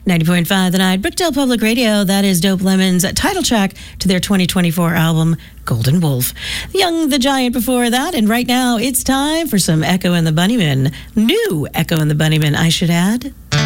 90.5 The Night, Brookdale Public Radio. That is Dope Lemon's title track to their 2024 album, Golden Wolf. Young the Giant before that, and right now it's time for some Echo and the Bunnymen. New Echo and the Bunnymen, I should add.